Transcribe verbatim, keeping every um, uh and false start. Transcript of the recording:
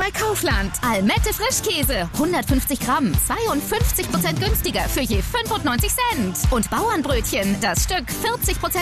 bei Kaufland. Almette Frischkäse, hundertfünfzig Gramm, zweiundfünfzig Prozent günstiger für je fünfundneunzig Cent. Und Bauernbrötchen, das Stück vierzig Prozent